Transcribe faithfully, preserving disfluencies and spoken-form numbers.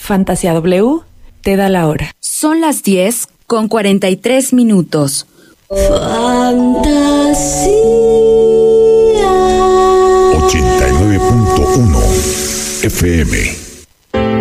Fantasía W te da la hora. Son las diez con cuarenta y tres minutos. Fantasía ochenta y nueve punto uno F M.